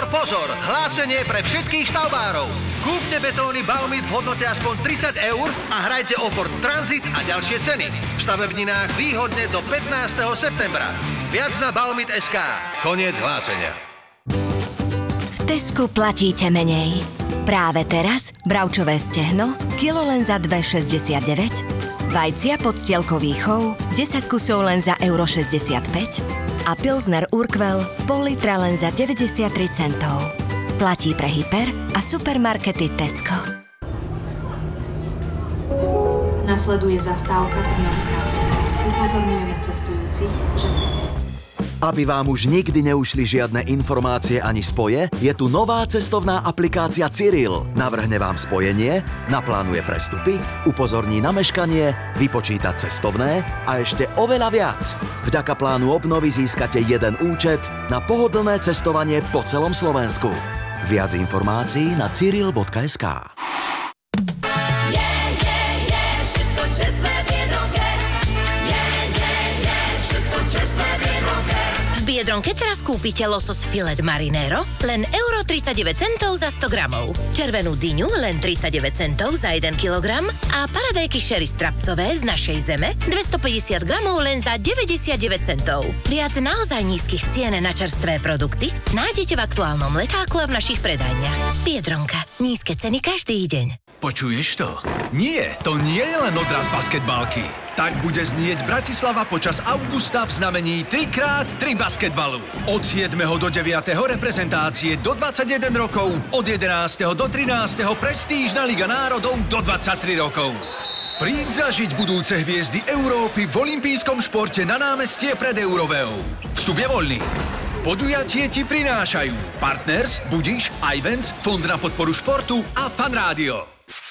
pozor, hlásenie pre všetkých stavbárov. Kúpte betóny Baumit v hodnote aspoň 30 eur a hrajte o Ford Transit a ďalšie ceny. V stavebninách výhodne do 15. septembra. Viac na Baumit.sk. Koniec hlásenia. V Tesku platíte menej. Práve teraz bravčové stehno, kilo len za 2,69, vajcia podstielkový chov, 10 kusov len za euro 65 a Pilsner Urquell pol litra len za 93 centov. Platí pre hyper a supermarkety Tesco. Nasleduje zastávka Trnavská cesta. Upozorňujeme cestujúcich, že... Aby vám už nikdy neušli žiadne informácie ani spoje, je tu nová cestovná aplikácia Cyril. Navrhne vám spojenie, naplánuje prestupy, upozorní na meškanie, vypočíta cestovné a ešte oveľa viac. Vďaka plánu obnovy získate jeden účet na pohodlné cestovanie po celom Slovensku. Viac informácií na cyril.sk. V Biedronke teraz kúpite losos filet marinero len euro 39 centov za 100 gramov. Červenú dyňu len 39 centov za 1 kilogram a paradajky sherry strapcové z našej zeme 250 gramov len za 99 centov. Viac naozaj nízkych cien na čerstvé produkty nájdete v aktuálnom letáku a v našich predajniach. Biedronka. Nízke ceny každý deň. Počuješ to? Nie, to nie je len odraz basketbalky. Tak bude znieť Bratislava počas augusta v znamení 3x3 basketbalu. Od 7. do 9. reprezentácie do 21 rokov, od 11. do 13. prestížna Liga národov do 23 rokov. Príď zažiť budúce hviezdy Európy v olympijskom športe na námestie pred Euroveou. Vstup je voľný. Podujatie ti prinášajú Partners, Budiš, Ivens, Fond na podporu športu a Fan Rádio.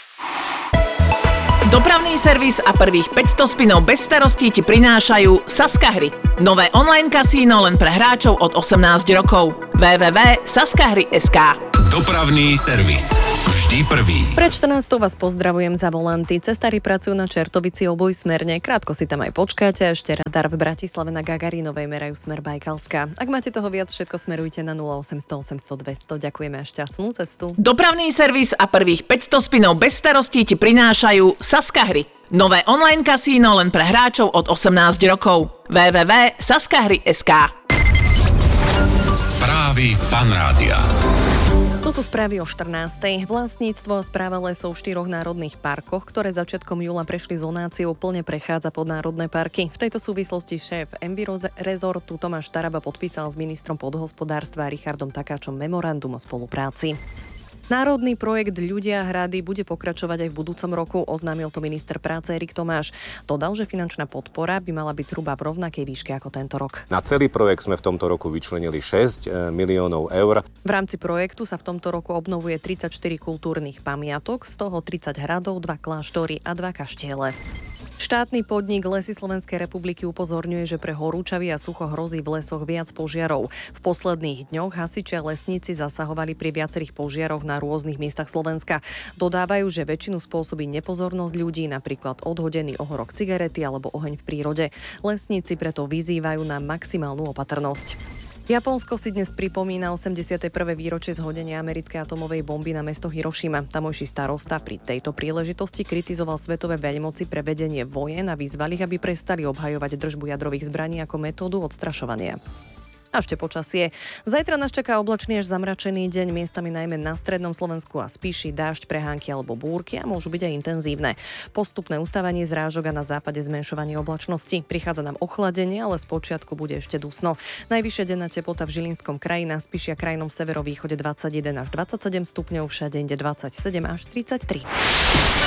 Dopravný servis a prvých 500 spinov bez starostí ti prinášajú Saskahry. Nové online kasíno len pre hráčov od 18 rokov. www.saskahry.sk. Dopravný servis. Vždy prvý. Pred 14 vás pozdravujem za volanty. Cestári pracujú na Čertovici obojsmerne. Krátko si tam aj počkáte. Ešte radar v Bratislave na Gagarínovej merajú smer Bajkalská. Ak máte toho viac, všetko smerujte na 0800 800 200. Ďakujeme a šťastnú cestu. Dopravný servis a prvých 500 spinov bez starostí ti prinášajú Saskahry. Nové online kasíno len pre hráčov od 18 rokov. www.saskahry.sk. Správy Fan Rádia. Tu sú správy o 14. Vlastníctvo a správa lesov v 4 národných parkoch, ktoré začiatkom júla prešli zonáciou, plne prechádza pod národné parky. V tejto súvislosti šéf Enviro Resortu Tomáš Taraba podpísal s ministrom podhospodárstva Richardom Takáčom memorandum o spolupráci. Národný projekt Ľudia a hrady bude pokračovať aj v budúcom roku, oznámil to minister práce Erik Tomáš. Dodal, že finančná podpora by mala byť zhruba v rovnakej výške ako tento rok. Na celý projekt sme v tomto roku vyčlenili 6 miliónov eur. V rámci projektu sa v tomto roku obnovuje 34 kultúrnych pamiatok, z toho 30 hradov, 2 kláštory a 2 kaštiele. Štátny podnik Lesy Slovenskej republiky upozorňuje, že pre horúčavy a sucho hrozí v lesoch viac požiarov. V posledných dňoch hasiči a lesníci zasahovali pri viacerých požiaroch na rôznych miestach Slovenska. Dodávajú, že väčšinu spôsobí nepozornosť ľudí, napríklad odhodený ohorok cigarety alebo oheň v prírode. Lesníci preto vyzývajú na maximálnu opatrnosť. Japonsko si dnes pripomína 81. výročie zhodenia americkej atomovej bomby na mesto Hirošima. Tamojší starosta pri tejto príležitosti kritizoval svetové veľmoci pre vedenie vojen a vyzval ich, aby prestali obhajovať držbu jadrových zbraní ako metódu odstrašovania. A ešte počasie. Zajtra nás čaká oblačný až zamračený deň, miestami najmä na strednom Slovensku a spíši, dážď, prehánky alebo búrky a môžu byť aj intenzívne. Postupné ustávanie zrážok a na západe zmenšovanie oblačnosti. Prichádza nám ochladenie, ale spočiatku bude ešte dusno. Najvyššia denná teplota v Žilinskom kraji, na Spiši a krajnom severovýchode 21 až 27 stupňov, všade inde 27 až 33.